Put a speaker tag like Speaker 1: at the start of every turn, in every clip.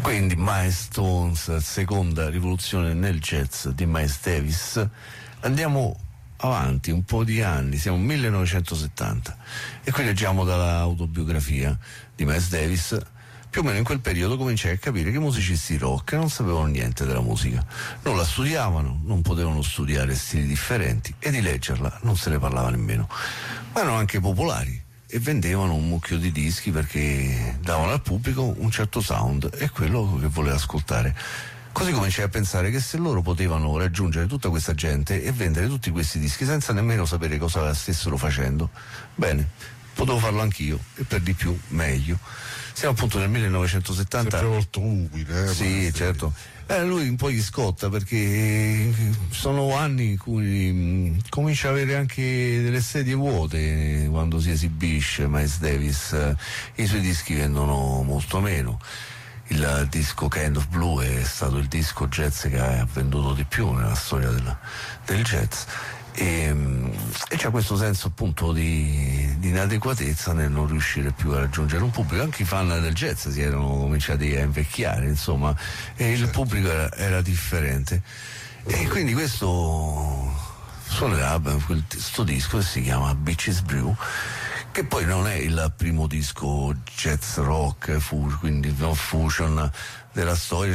Speaker 1: Quindi Miles Stones, seconda rivoluzione nel jazz di Miles Davis. Andiamo avanti un po' di anni, siamo nel 1970 e qui leggiamo dall'autobiografia di Miles Davis. Più o meno in quel periodo cominciai a capire che i musicisti rock non sapevano niente della musica, non la studiavano, non potevano studiare stili differenti e di leggerla non se ne parlava nemmeno, ma erano anche popolari e vendevano un mucchio di dischi perché davano al pubblico un certo sound e quello che voleva ascoltare. Così cominciai a pensare che se loro potevano raggiungere tutta questa gente e vendere tutti questi dischi senza nemmeno sapere cosa stessero facendo, bene, potevo farlo anch'io e per di più meglio. Siamo appunto nel 1970.
Speaker 2: Sempre molto umile,
Speaker 1: sì, certo. Lui un po' gli scotta perché sono anni in cui comincia a avere anche delle sedie vuote quando si esibisce Miles Davis. I suoi dischi vendono molto meno. Il disco Kind of Blue è stato il disco jazz che ha venduto di più nella storia del jazz. E c'è questo senso appunto di inadeguatezza nel non riuscire più a raggiungere un pubblico. Anche i fan del jazz si erano cominciati a invecchiare, insomma, e il pubblico era differente, e quindi questo suonerà questo disco che si chiama Bitches Brew, che poi non è il primo disco jazz rock, quindi no fusion della storia.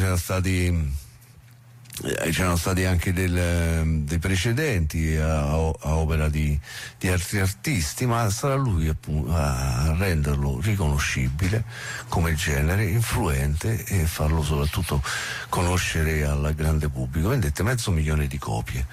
Speaker 1: C'erano stati anche dei precedenti a opera di altri artisti, ma sarà lui a renderlo riconoscibile come genere, influente, e farlo soprattutto conoscere al grande pubblico. Vendette 500.000 di copie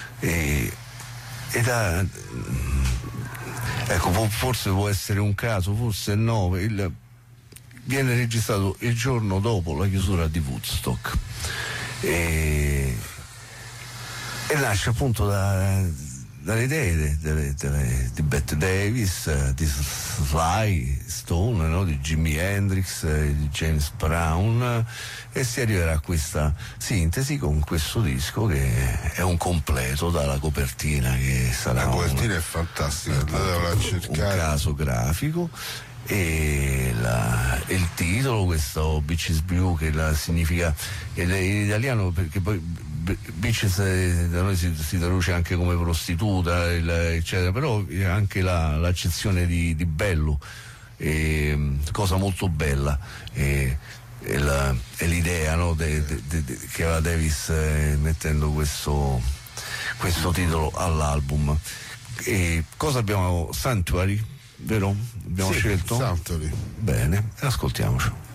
Speaker 1: ecco, forse può essere un caso, forse no, viene registrato il giorno dopo la chiusura di Woodstock. E nasce appunto dalle idee di Bette Davis, di Sly Stone, no? Di Jimi Hendrix, di James Brown, e si arriverà a questa sintesi con questo disco che è un completo, dalla copertina, che sarà
Speaker 2: la copertina è fantastica, andatevela a cercare,
Speaker 1: un caso grafico, e il titolo, questo Bitches Brew, che significa in italiano, perché poi bitches da noi si traduce anche come prostituta, eccetera, però anche l'accezione di bello, cosa molto bella, è l'idea, no, che aveva Davis mettendo questo titolo all'album. E cosa abbiamo? Sanctuary, vero? Abbiamo scelto?
Speaker 2: Sanctuary.
Speaker 1: Bene, ascoltiamoci.